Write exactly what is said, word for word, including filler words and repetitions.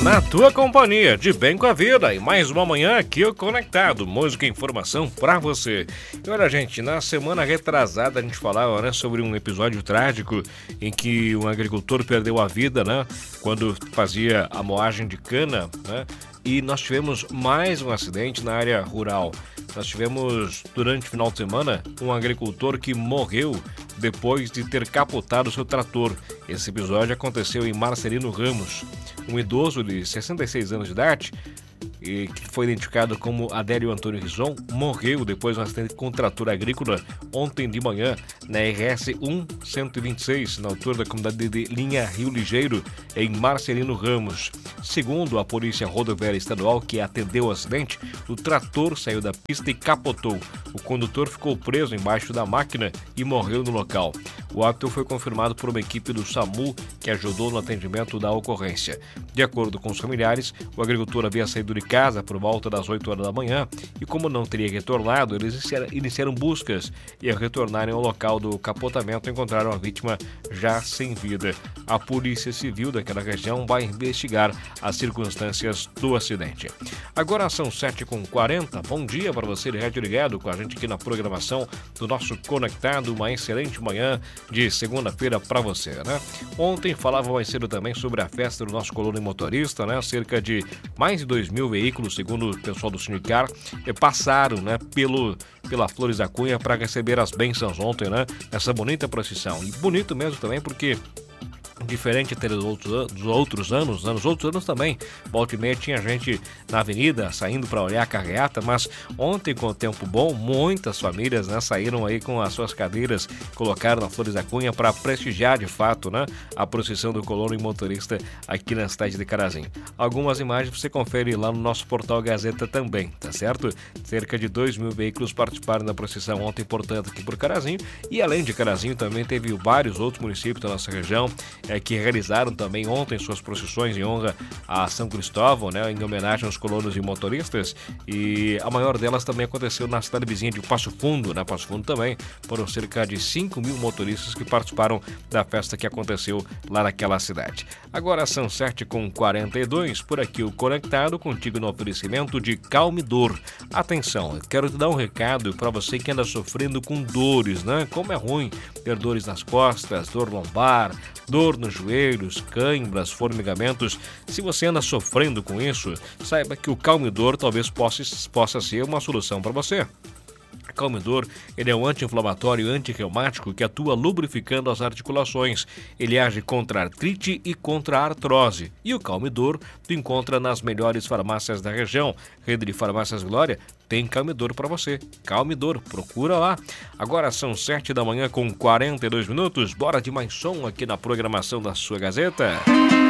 Na tua companhia, de bem com a vida, e mais uma manhã aqui o Conectado, música e informação pra você. E olha, gente, na semana retrasada a gente falava, né, sobre um episódio trágico em que um agricultor perdeu a vida, né, quando fazia a moagem de cana, né, e nós tivemos mais um acidente na área rural. Nós tivemos, durante o final de semana, um agricultor que morreu depois de ter capotado seu trator. Esse episódio aconteceu em Marcelino Ramos. Um idoso de sessenta e seis anos de idade, e que foi identificado como Adélio Antônio Rison, morreu depois de um acidente com trator agrícola ontem de manhã na R S cento e vinte e seis, na altura da comunidade de Linha Rio Ligeiro, em Marcelino Ramos. Segundo a Polícia Rodoviária Estadual, que atendeu o acidente, o trator saiu da pista e capotou. O condutor ficou preso embaixo da máquina e morreu no local. O óbito foi confirmado por uma equipe do SAMU que ajudou no atendimento da ocorrência. De acordo com os familiares, o agricultor havia saído de casa por volta das oito horas da manhã e, como não teria retornado, eles iniciaram buscas e, ao retornarem ao local do capotamento, encontraram a vítima já sem vida. A Polícia Civil daquela região vai investigar as circunstâncias do acidente. Agora são sete e quarenta. Bom dia para você de rádio ligado com a gente aqui na programação do nosso Conectado. Uma excelente manhã de segunda-feira para você, né? Ontem falava mais cedo também sobre a festa do nosso Colônia Motorista, né? Cerca de mais de dois mil veículos, segundo o pessoal do Sinicar, passaram, né, pelo, pela Flores da Cunha para receber as bênçãos ontem, né? Essa bonita procissão. E bonito mesmo também porque, diferente até dos outros, dos outros anos, nos outros anos também, volta e meia tinha gente na avenida saindo para olhar a carreata, mas ontem, com o tempo bom, muitas famílias, né, saíram aí com as suas cadeiras, colocaram na Flores da Cunha para prestigiar de fato, né, a procissão do Colônia Motorista aqui na cidade de Carazinho. Algumas imagens você confere lá no nosso portal Gazeta também, tá certo? Cerca de dois mil veículos participaram da procissão ontem, portanto, aqui por Carazinho, e além de Carazinho também teve vários outros municípios da nossa região É, que realizaram também ontem suas procissões em honra a São Cristóvão, né, em homenagem aos colonos e motoristas, e a maior delas também aconteceu na cidade vizinha de Passo Fundo, né, Passo Fundo também, foram cerca de cinco mil motoristas que participaram da festa que aconteceu lá naquela cidade. Agora são sete e quarenta e dois, por aqui o Conectado, contigo no oferecimento de Calme Dor. Atenção, eu quero te dar um recado para você que anda sofrendo com dores, né, como é ruim ter dores nas costas, dor lombar, dor nos joelhos, câimbras, formigamentos. Se você anda sofrendo com isso, saiba que o Calme Dor talvez possa, possa ser uma solução para você. Calme Dor, ele é um anti-inflamatório e antirreumático que atua lubrificando as articulações. Ele age contra a artrite e contra a artrose. E o Calme Dor tu encontra nas melhores farmácias da região. Rede de Farmácias Glória tem Calme Dor para você. Calme Dor, procura lá. Agora são sete da manhã com quarenta e dois minutos. Bora de mais som aqui na programação da sua Gazeta.